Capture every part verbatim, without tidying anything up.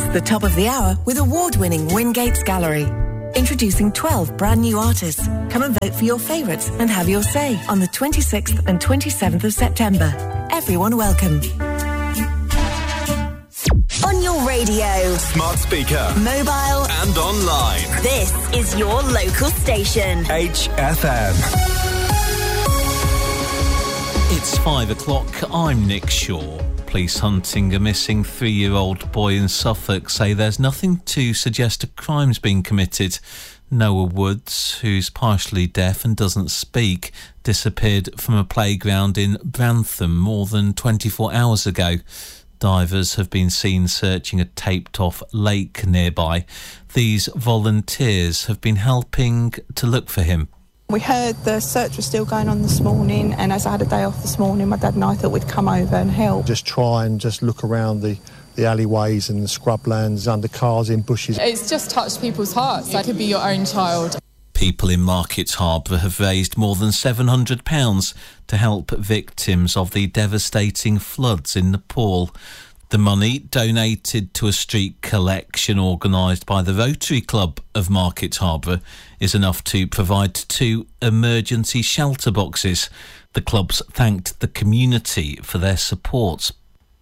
the top of the hour with award-winning Wingates Gallery. Introducing twelve brand new artists. Come and vote for your favourites and have your say on the twenty-sixth and twenty-seventh of September. Everyone welcome. On your radio, smart speaker, mobile and online. This is your local station. H F M. It's five o'clock. I'm Nick Shaw. Police hunting a missing three-year-old boy in Suffolk say there's nothing to suggest a crime's been committed. Noah Woods, who's partially deaf and doesn't speak, disappeared from a playground in Brantham more than twenty-four hours ago. Divers have been seen searching a taped-off lake nearby. These volunteers have been helping to look for him. We heard the search was still going on this morning, and as I had a day off this morning, my dad and I thought we'd come over and help. Just try and just look around the, the alleyways and the scrublands, under cars, in bushes. It's just touched people's hearts. That could be your own child. People in Market Harbour have raised more than seven hundred pounds to help victims of the devastating floods in Nepal. The money, donated to a street collection organised by the Rotary Club of Market Harbour, is enough to provide two emergency shelter boxes. The clubs thanked the community for their support.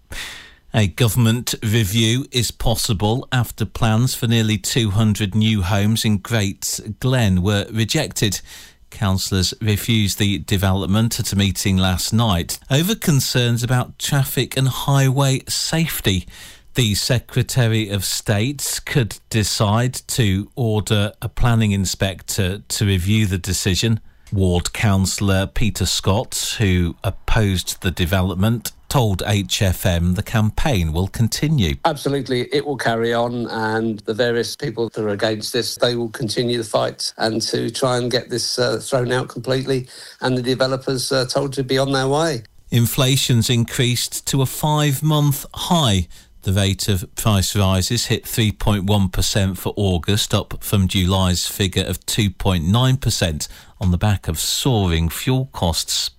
A government review is possible after plans for nearly two hundred new homes in Great Glen were rejected. Councillors refused the development at a meeting last night over concerns about traffic and highway safety. The Secretary of State could decide to order a planning inspector to review the decision. Ward Councillor Peter Scott, who opposed the development, told H F M the campaign will continue. Absolutely, it will carry on, and the various people that are against this, they will continue the fight and to try and get this uh, thrown out completely, and the developers uh, told to be on their way. Inflation's increased to a five-month high. The rate of price rises hit three point one percent for August, up from July's figure of two point nine percent on the back of soaring fuel costs.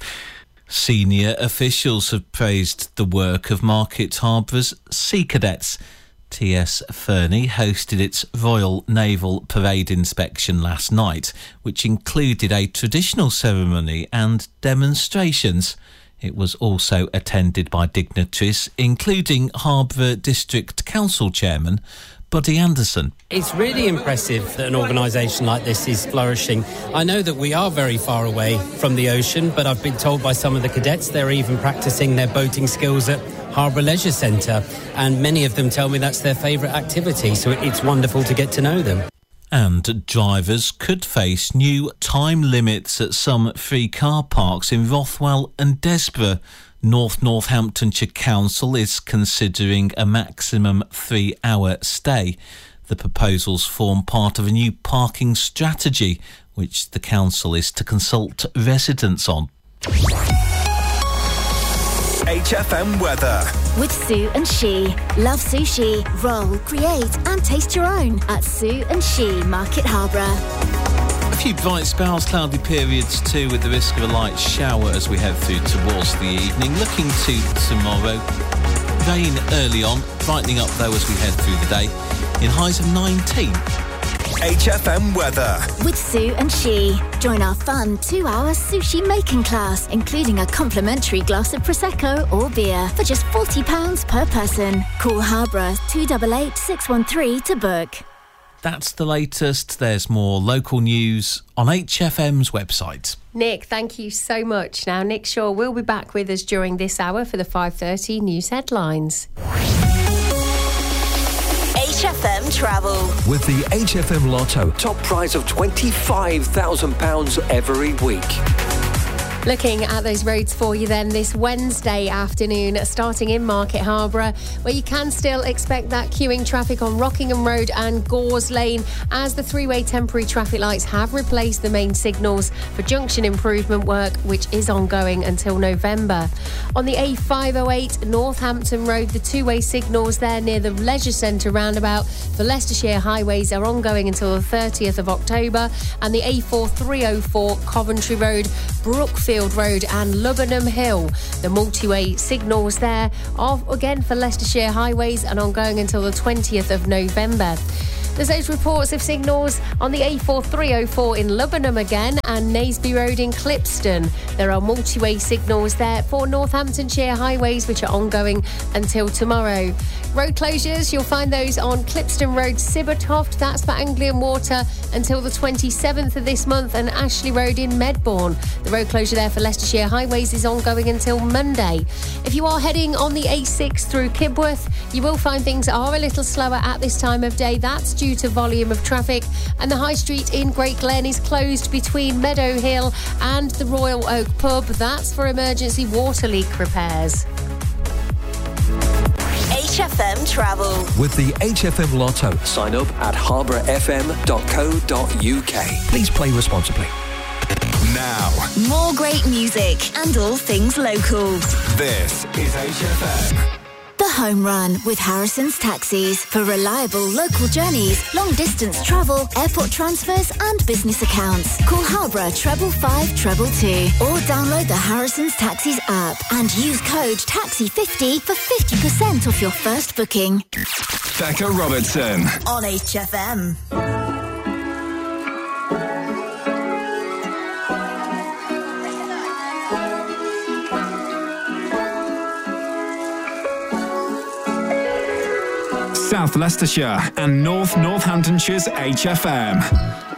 Senior officials have praised the work of Market Harbour's Sea Cadets. T S Fernie hosted its Royal Naval Parade inspection last night, which included a traditional ceremony and demonstrations. It was also attended by dignitaries, including Harbour District Council Chairman Buddy Anderson. It's really impressive that an organisation like this is flourishing. I know that we are very far away from the ocean, but I've been told by some of the cadets they're even practising their boating skills at Harbour Leisure Centre, and many of them tell me that's their favourite activity, so it's wonderful to get to know them. And drivers could face new time limits at some free car parks in Rothwell and Desborough. North Northamptonshire Council is considering a maximum three-hour stay. The proposals form part of a new parking strategy, which the council is to consult residents on. H F M weather. With Sue and She. Love sushi, roll, create and taste your own at Sue and She, Market Harbour. A few bright spells, cloudy periods too, with the risk of a light shower as we head through towards the evening. Looking to tomorrow, rain early on, brightening up though as we head through the day, in highs of nineteen. H F M weather. With Sue and She. Join our fun two-hour sushi making class, including a complimentary glass of Prosecco or beer for just forty pounds per person. Call Harborough two eight eight, six one three to book. That's the latest. There's more local news on H F M's website. Nick, thank you so much. Now, Nick Shaw will be back with us during this hour for the five thirty news headlines. H F M Travel. With the H F M Lotto, top prize of twenty-five thousand pounds every week. Looking at those roads for you then this Wednesday afternoon, starting in Market Harbour, where you can still expect that queuing traffic on Rockingham Road and Gores Lane, as the three-way temporary traffic lights have replaced the main signals for junction improvement work, which is ongoing until November. On the A five oh eight Northampton Road, the two-way signals there near the Leisure Centre roundabout for Leicestershire highways are ongoing until the thirtieth of October, and the A four three oh four Coventry Road, Brookfield Enfield Road and Lubbenham Hill. The multi-way signals there are, again, for Leicestershire highways and ongoing until the twentieth of November. There's those reports of signals on the A four three oh four in Lubbenham again and Naseby Road in Clipston. There are multi-way signals there for Northamptonshire highways, which are ongoing until tomorrow. Road closures, you'll find those on Clipston Road, Sibbertoft, that's for Anglian Water, until the twenty-seventh of this month, and Ashley Road in Medbourne. The road closure there for Leicestershire highways is ongoing until Monday. If you are heading on the A six through Kibworth, you will find things are a little slower at this time of day. That's due to volume of traffic, and the High Street in Great Glen is closed between Meadow Hill and the Royal Oak Pub. That's for emergency water leak repairs. H F M Travel. With the H F M Lotto. Sign up at harbour f m dot co dot u k. Please play responsibly. Now, more great music and all things local. This is H F M. The Home Run with Harrison's Taxis for reliable local journeys, long distance travel, airport transfers and business accounts. Call Harborough treble five treble two or download the Harrison's Taxis app and use code taxi fifty for fifty percent off your first booking. Becca Robertson on H F M. South Leicestershire and North Northamptonshire's H F M.